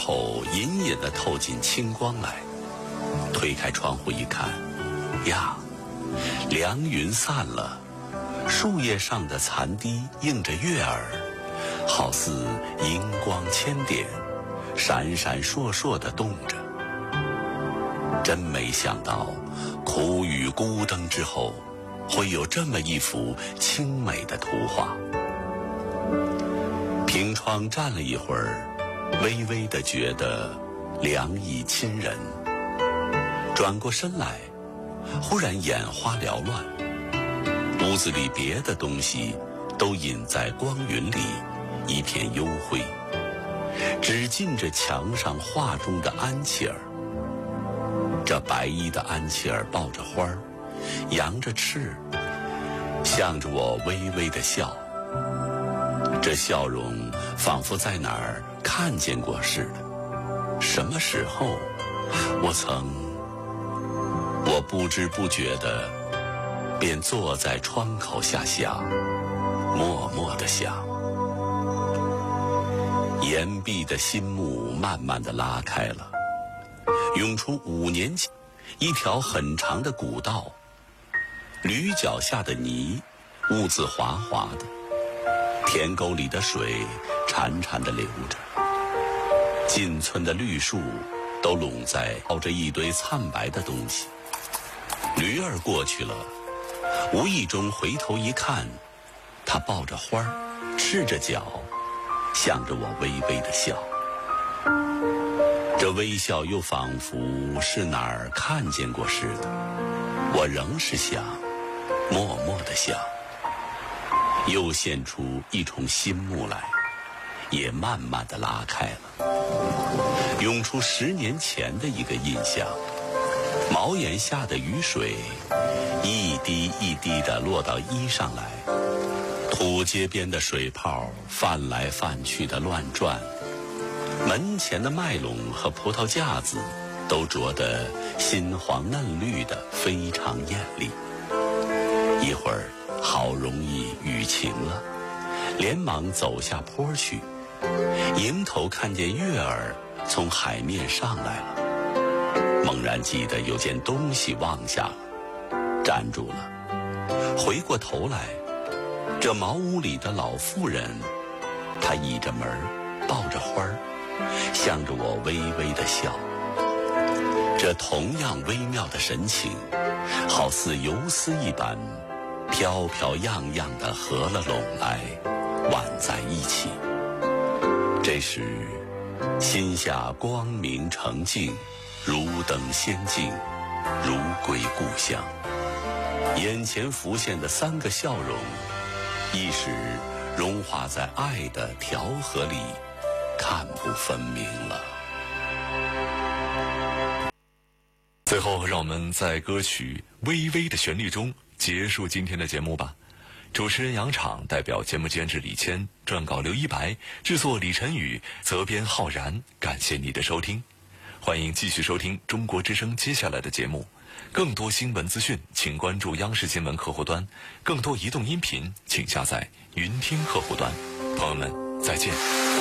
后隐隐地透进清光来。推开窗户一看，呀，凉云散了，树叶上的残滴映着月儿，好似银光千点，闪闪烁烁地动着。真没想到，苦雨孤灯之后，会有这么一幅清美的图画。凭窗站了一会儿，微微地觉得凉意侵人。转过身来，忽然眼花缭乱，屋子里别的东西都隐在光云里，一片幽灰，只尽着墙上画中的安琪儿。这白衣的安琪儿抱着花儿，扬着翅，向着我微微的笑。这笑容仿佛在哪儿看见过似的。什么时候我不知不觉地便坐在窗口下想，默默地想。岩壁的心幕慢慢地拉开了，涌出5年前一条很长的古道，驴脚下的泥兀自滑滑的，田沟里的水潺潺地流着，近村的绿树都笼在抱着一堆灿白的东西。驴儿过去了，无意中回头一看，他抱着花儿，赤着脚，向着我微微的笑。这微笑又仿佛是哪儿看见过似的。我仍是想，默默的想。又现出一重新幕来，也慢慢的拉开了，涌出10年前的一个印象。茅檐下的雨水一滴一滴地落到衣上来，土街边的水泡泛来泛去的乱转，门前的麦垄和葡萄架子都着得新黄嫩绿的，非常艳丽。一会儿好容易雨晴了，连忙走下坡去，迎头看见月儿从海面上来了，猛然记得有件东西忘下了，站住了，回过头来，这茅屋里的老妇人，她倚着门，抱着花儿，向着我微微的笑。这同样微妙的神情，好似游丝一般，飘飘漾漾地合了拢来，挽在一起。这时心下光明澄净，如登仙境，如归故乡。眼前浮现的3个笑容，一时融化在爱的调和里，看不分明了。 最后让我们在歌曲微微的旋律中结束今天的节目吧。主持人杨昶，代表节目监制李谦，撰稿刘一白，制作李晨宇，责编浩然。感谢你的收听，欢迎继续收听中国之声接下来的节目。更多新闻资讯请关注央视新闻客户端，更多移动音频请下载云听客户端。朋友们再见。